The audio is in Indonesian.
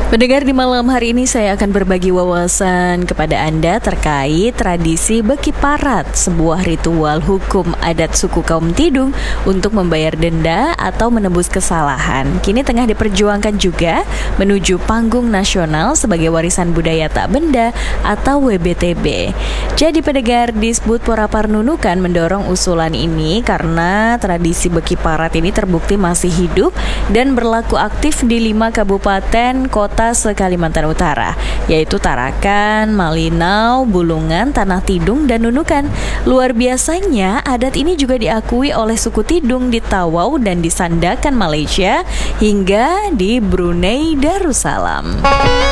Pendengar, di malam hari ini saya akan berbagi wawasan kepada Anda terkait tradisi Beki Parat, sebuah ritual hukum adat suku kaum Tidung untuk membayar denda atau menebus kesalahan. Kini tengah diperjuangkan juga menuju panggung nasional sebagai warisan budaya tak benda atau WBTB. Jadi pendengar, Disbud Porapar Nunukan mendorong usulan ini karena tradisi Beki Parat ini terbukti masih hidup dan berlaku aktif di 5 kabupaten kota se-Kalimantan Utara, yaitu Tarakan, Malinau, Bulungan, Tanah Tidung, dan Nunukan. Luar biasanya, adat ini juga diakui oleh suku Tidung di Tawau dan di Sandakan, Malaysia, hingga di Brunei Darussalam.